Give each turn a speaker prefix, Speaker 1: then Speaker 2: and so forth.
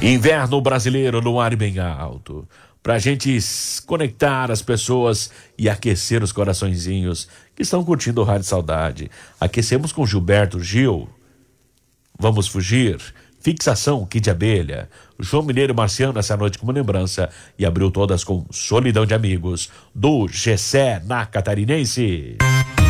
Speaker 1: Inverno brasileiro no ar bem alto. Pra gente conectar as pessoas e aquecer os coraçõezinhos que estão curtindo o Rádio Saudade. Aquecemos com Gilberto Gil. Vamos fugir. Fixação, Kid Abelha. João Mineiro Marciano essa noite como lembrança. E abriu todas com Solidão de Amigos, do Gessé na Catarinense.